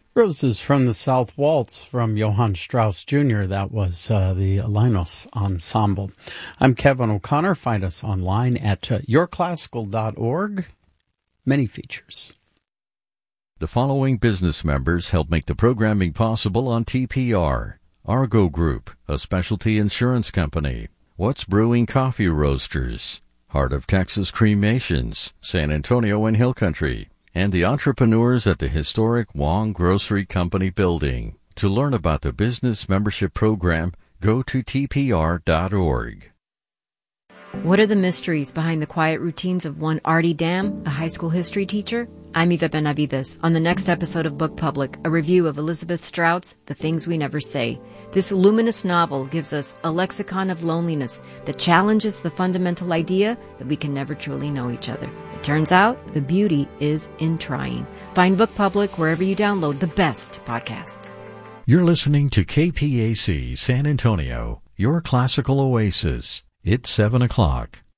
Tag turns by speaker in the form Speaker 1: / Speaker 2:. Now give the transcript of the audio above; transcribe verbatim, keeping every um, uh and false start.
Speaker 1: Roses from the South Waltz from Johann Strauss Junior That was uh, the Linus Ensemble. I'm Kevin O'Connor. Find us online at uh, your classical dot org. Many features.
Speaker 2: The following business members help make the programming possible on T P R. Argo Group, a specialty insurance company. What's Brewing Coffee Roasters. Heart of Texas Cremations, San Antonio and Hill Country. And the entrepreneurs at the historic Wong Grocery Company building. To learn about the business membership program, go to T P R dot org.
Speaker 3: What are the mysteries behind the quiet routines of one Artie Dam, a high school history teacher? I'm Eva Benavides. On the next episode of Book Public, a review of Elizabeth Strout's The Things We Never Say. This luminous novel gives us a lexicon of loneliness that challenges the fundamental idea that we can never truly know each other. It turns out the beauty is in trying. Find Book Public wherever you download the best podcasts.
Speaker 2: You're listening to K P A C San Antonio, your classical oasis. It's seven o'clock.